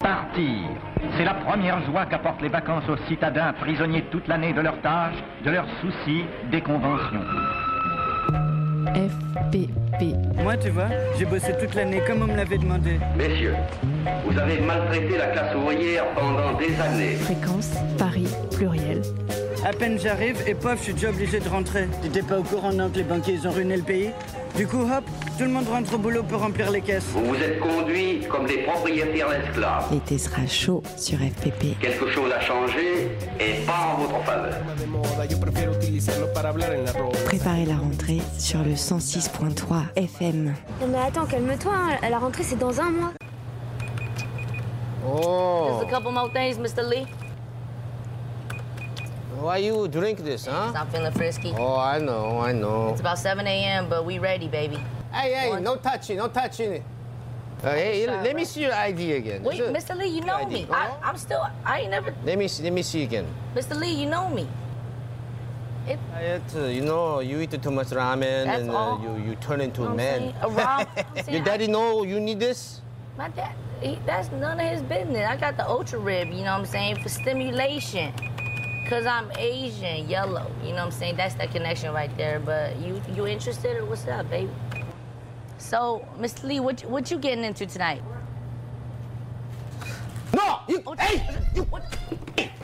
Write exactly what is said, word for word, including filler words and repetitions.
Partir. C'est la première joie qu'apportent les vacances aux citadins prisonniers toute l'année de leurs tâches, de leurs soucis, des conventions. F P P. Moi, tu vois, j'ai bossé toute l'année comme on me l'avait demandé. Messieurs, vous avez maltraité la classe ouvrière pendant des années. Fréquence Paris pluriel. À peine j'arrive et pof, je suis déjà obligé de rentrer. T'étais pas au courant, non, que les banquiers ils ont ruiné le pays? Du coup, hop, tout le monde rentre au boulot pour remplir les caisses. Vous vous êtes conduits comme des propriétaires d'esclaves. L'été sera chaud sur F P P. Quelque chose a changé et pas en votre faveur. Préparez la rentrée sur le cent six point trois F M. Non mais attends, calme-toi, hein. La rentrée c'est dans un mois. Oh. Just a couple more things, Mister Lee. Why you drink this, huh? I'm feeling frisky. Oh, I know, I know. It's about seven a m, but we ready, baby. Hey, hey, One. no touching, no touching. Uh, hey, Sorry, let me right? see your I D again. Wait, Is it- Mister Lee, you know I D. me. I, I'm still, I ain't never, Let me see, let me see again. Mister Lee, you know me. It, Diet, uh, you know, you eat too much ramen That's and all. uh, you, you turn into You know a what I'm man. saying? A rom- I'm saying Your daddy know you need this? my dad, he, that's none of his business. I got the ultra rib, you know what I'm saying, for stimulation. Cause I'm Asian, yellow, you know what I'm saying? That's that connection right there. But you, you interested or what's up, baby? So, Mister Lee, what, you- what you getting into tonight? No! You, Oh, hey! You, what?